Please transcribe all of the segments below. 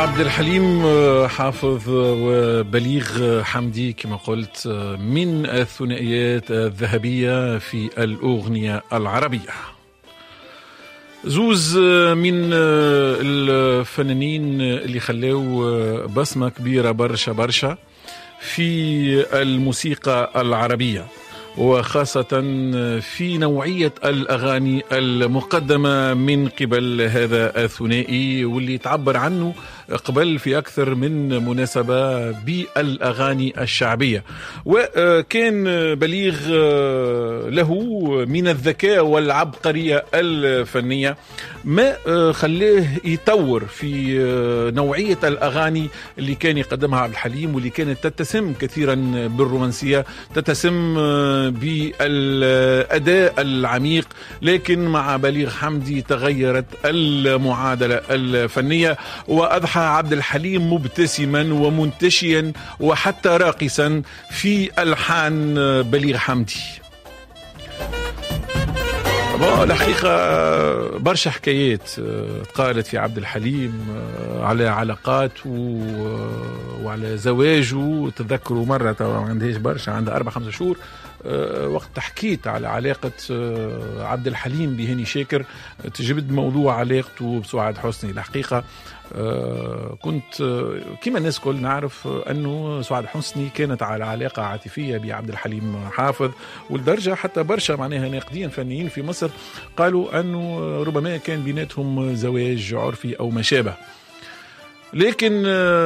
عبد الحليم حافظ وبليغ حمدي كما قلت من الثنائيات الذهبية في الأغنية العربية. زوز من الفنانين اللي خلاو بصمة كبيرة برشا برشا في الموسيقى العربية، وخاصة في نوعية الأغاني المقدمة من قبل هذا الثنائي، واللي تعبر عنه قبل في أكثر من مناسبة بالأغاني الشعبية. وكان بليغ له من الذكاء والعبقرية الفنية ما خلاه يطور في نوعية الأغاني اللي كان يقدمها عبد الحليم، واللي كانت تتسم كثيرا بالرومانسية، تتسم بالأداء العميق. لكن مع بليغ حمدي تغيرت المعادلة الفنية، وأضحى عبد الحليم مبتسما ومنتشيا وحتى راقصا في ألحان بليغ حمدي. الحقيقة برشا حكايات قالت في عبد الحليم على علاقات وعلى زواجه. تذكروا مرة ما عندهاش برشا، عندها 4-5 شهور، وقت حكيت على علاقة عبد الحليم بهاني شاكر، تجبد موضوع علاقته بسعاد حسني. الحقيقة كنت كما الناس كل نعرف أنه سعاد حسني كانت على علاقة عاطفية بعبد الحليم حافظ، والدرجة حتى برشا معناها ناقدين فنيين في مصر قالوا أنه ربما كان بيناتهم زواج عرفي أو ما شابه. لكن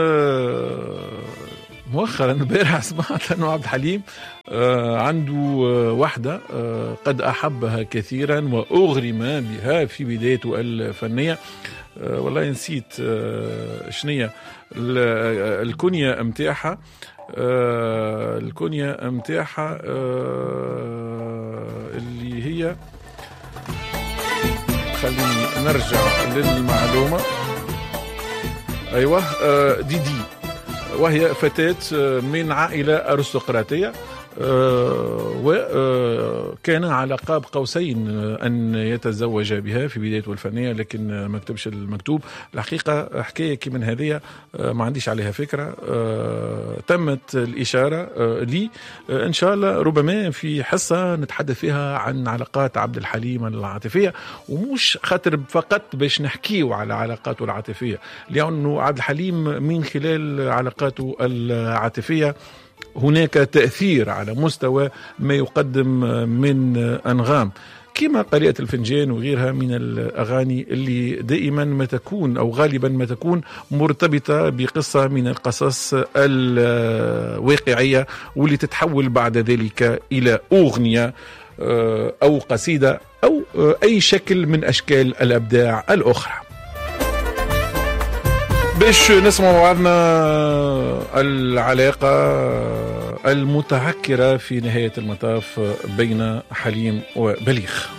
مؤخرا البارح سمعت أنه عبد الحليم عنده واحدة قد أحبها كثيرا وأغرم بها في بدايته الفنية. والله نسيت شنية الكنية متاعها. الكنية متاعها اللي هي، خليني نرجع للمعلومة. أيوة، ديدي، وهي فتاة من عائلة أرستقراطية، وكان على قاب قوسين أن يتزوج بها في بدايته الفنية، لكن ما كتبش المكتوب. الحقيقة حكاية كمن هذه ما عنديش عليها فكرة. تمت الإشارة لي إن شاء الله ربما في حصة نتحدث فيها عن علاقات عبد الحليم العاطفية، ومش خاطر فقط باش نحكيه على علاقاته العاطفية، لأنه عبد الحليم من خلال علاقاته العاطفية هناك تأثير على مستوى ما يقدم من أنغام، كما قارئة الفنجان وغيرها من الأغاني اللي دائما ما تكون أو غالبا ما تكون مرتبطة بقصة من القصص الواقعية، واللي تتحول بعد ذلك إلى أغنية أو قصيدة أو أي شكل من أشكال الأبداع الأخرى. باش نسمع بعضنا العلاقة المتعكرة في نهاية المطاف بين حليم وبليغ.